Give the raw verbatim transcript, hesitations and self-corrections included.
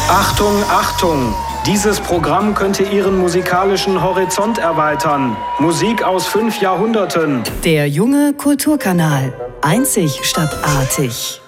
Achtung, Achtung! Dieses Programm könnte Ihren musikalischen Horizont erweitern. Musik aus fünf Jahrhunderten. Der junge Kulturkanal. Einzig statt artig.